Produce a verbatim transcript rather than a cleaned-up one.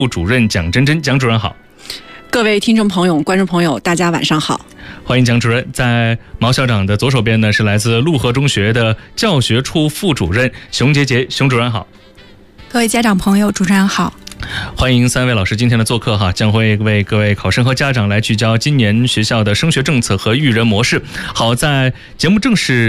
副主任蒋真真，蒋主任好。 各位听众朋友、观众朋友，大家晚上好， 欢迎蒋主任。在毛校长的左手边呢，是来自陆河中学的教学处副主任熊杰杰，熊主任好。 各位家长朋友，主持人好。 欢迎三位老师今天的做客哈，将会为各位考生和家长来聚焦今年学校的升学政策和育人模式。好，在节目正式